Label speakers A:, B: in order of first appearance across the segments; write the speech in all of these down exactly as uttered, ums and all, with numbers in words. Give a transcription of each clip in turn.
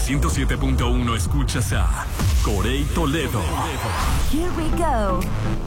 A: ciento siete punto uno escuchas a Corey Toledo.
B: Here we go.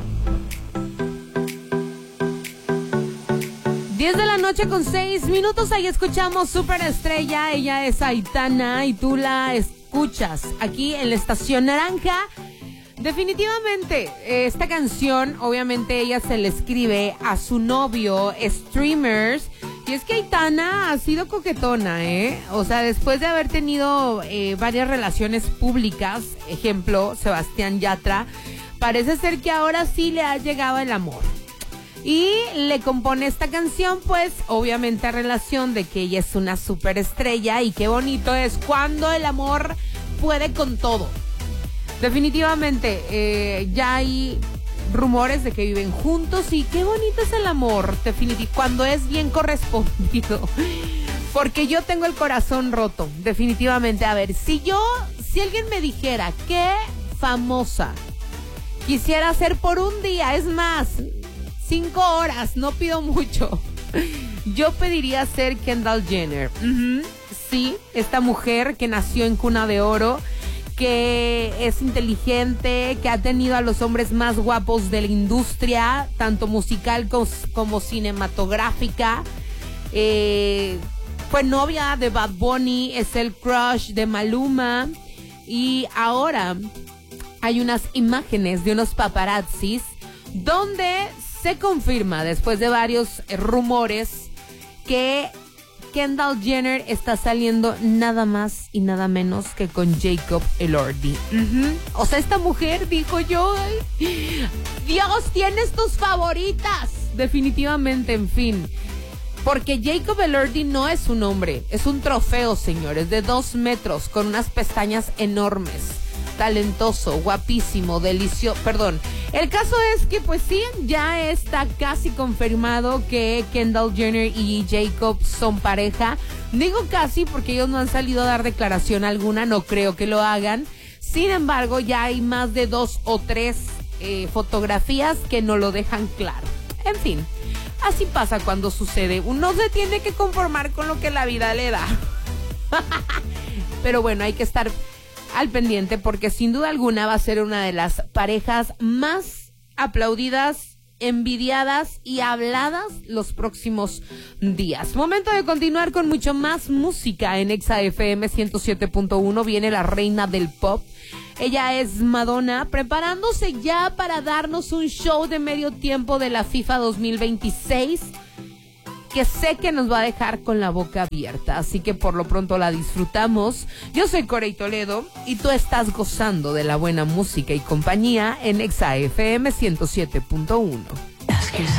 C: diez de la noche con seis minutos, ahí escuchamos Superestrella, ella es Aitana y tú la escuchas aquí en la Estación Naranja. Definitivamente, esta canción, obviamente ella se le escribe a su novio, Streamers, y es que Aitana ha sido coquetona, ¿eh? O sea, después de haber tenido eh, varias relaciones públicas, ejemplo, Sebastián Yatra, parece ser que ahora sí le ha llegado el amor. Y le compone esta canción, pues, obviamente a relación de que ella es una superestrella y qué bonito es cuando el amor puede con todo. Definitivamente, eh, ya hay rumores de que viven juntos y qué bonito es el amor, definitivamente, cuando es bien correspondido. Porque yo tengo el corazón roto, definitivamente. A ver, si yo, si alguien me dijera qué famosa quisiera ser por un día, es más, cinco horas, no pido mucho, yo pediría ser Kendall Jenner. Uh-huh. Sí, esta mujer que nació en cuna de oro, que es inteligente, que ha tenido a los hombres más guapos de la industria, tanto musical como, como cinematográfica. Eh, fue novia de Bad Bunny, es el crush de Maluma. Y ahora hay unas imágenes de unos paparazzis donde se confirma, después de varios rumores, que Kendall Jenner está saliendo nada más y nada menos que con Jacob Elordi. Uh-huh. O sea, esta mujer dijo yo, Dios, tienes tus favoritas. Definitivamente, en fin. Porque Jacob Elordi no es un hombre, es un trofeo, señores, de dos metros, con unas pestañas enormes. Talentoso, guapísimo, delicioso, perdón. El caso es que pues sí, ya está casi confirmado que Kendall Jenner y Jacob son pareja. Digo casi porque ellos no han salido a dar declaración alguna, no creo que lo hagan. Sin embargo, ya hay más de dos o tres eh, fotografías que no lo dejan claro. En fin, así pasa cuando sucede. Uno se tiene que conformar con lo que la vida le da. Pero bueno, hay que estar al pendiente porque sin duda alguna va a ser una de las parejas más aplaudidas, envidiadas y habladas los próximos días. Momento de continuar con mucho más música en Exa F M ciento siete punto uno. Viene la reina del pop. Ella es Madonna, preparándose ya para darnos un show de medio tiempo de la FIFA dos mil veintiséis. Que sé que nos va a dejar con la boca abierta, así que por lo pronto la disfrutamos. Yo soy Corey Toledo y tú estás gozando de la buena música y compañía en Exa F M ciento siete punto uno.